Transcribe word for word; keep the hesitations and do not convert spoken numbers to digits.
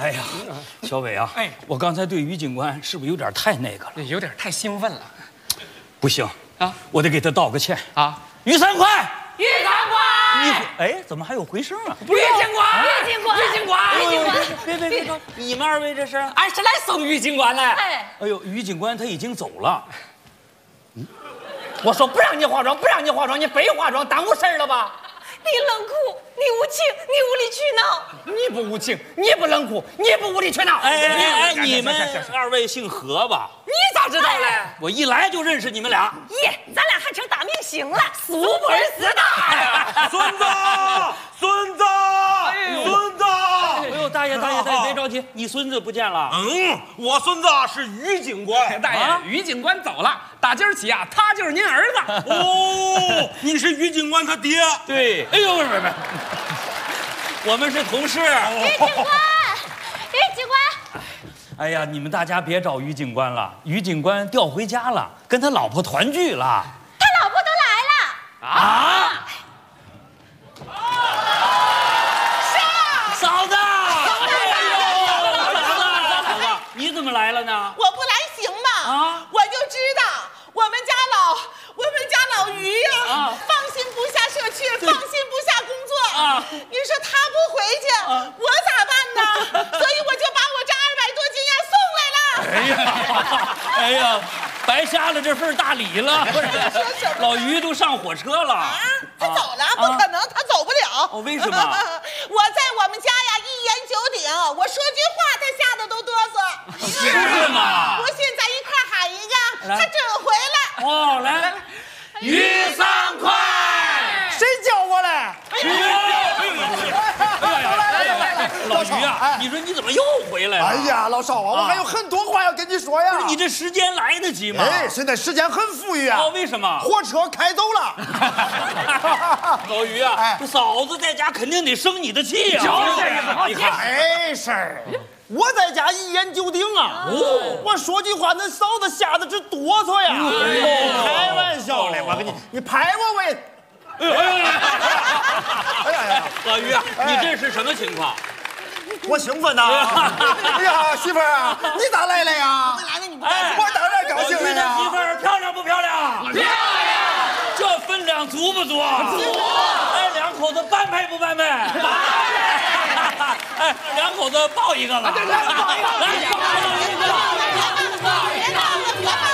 哎呀，小伟啊，哎，我刚才对于警官是不是有点太那个了？ 有点太兴奋了。 不行啊， 我得给他道个歉啊！ 于三快， 于三快， 你哎，怎么还有回声啊？ 于警官，于警官，于警官，于警官， 别别别别，你们二位这是？ 俺是来送于警官来。哎， 哎呦，于警官他已经走了。 嗯，我说不让你化妆，不让你化妆，你非化妆，耽误事儿了吧？ 你冷酷，你无情，你无理取闹。 你不无情，你不冷酷，你不无理取闹。 哎哎哎，你们二位姓何吧？ 你咋知道嘞？ 我一来就认识你们俩。 耶，咱俩还成大明星了， 苏贝斯大。 孙子，孙子，孙子！ 哎呦，大爷大爷大爷，别着急，你孙子不见了。 嗯，我孙子是于警官。 大爷，于警官走了，打今儿起啊，他就是您儿子。 哦，你是于警官他爹？ 对。哎呦，不是不是不是，我们是同事。 于警官，于警官。 哎呀，你们大家别找于警官了，于警官调回家了，跟他老婆团聚了。 他老婆都来了。 啊！嫂子，你怎么来了呢？ 我不来行吗？啊，我就知道我们家老我们家老于呀、啊，放心不下社区，放心不下工作啊。你说他不回去，啊、我咋办呢？所以我就把我这二百多斤呀送来了。 哎呀，哎呀，白瞎了这份大礼了。老于都上火车了。啊， 他走了？不可能，他走不了。 哦，为什么？ 我在我们家呀一言九鼎，我说句话他吓得都哆嗦。 是吗？ 不信咱一块喊一个，他准回来。 哦，来来来，于三快， 谁叫我来？ 老于啊，你说你怎么又回来了？ 哎呀，老邵啊，我还有很多话要跟你说呀。 不是你这时间来得及吗？ 哎，现在时间很富裕啊。 哦，为什么？ 火车开走了。 老于啊，这嫂子在家肯定得生你的气啊。 你看，没事儿。我在家一言九鼎啊！哦，我说句话，那嫂子吓得直哆嗦呀！开玩笑嘞，我跟你，你拍我我也。 哎呀，老于啊，你这是什么情况？ 我兴奋呐！哎呀，媳妇儿啊，你咋来了呀？ 我来了，你不哎，我当然高兴了呀！ 媳妇儿漂亮不漂亮？漂亮！这分量足不足？足！哎，两口子般配不般配？般配！哎，两口子抱一个吧。来，抱一个。